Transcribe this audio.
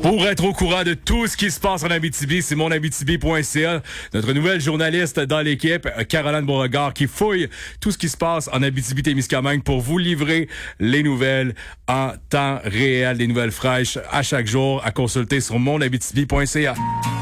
Pour être au courant de tout ce qui se passe en Abitibi, c'est monabitibi.ca. Notre nouvelle journaliste dans l'équipe, Caroline Beauregard, qui fouille tout ce qui se passe en Abitibi-Témiscamingue pour vous livrer les nouvelles en temps réel, des nouvelles fraîches à chaque jour, à consulter sur monabitibi.ca.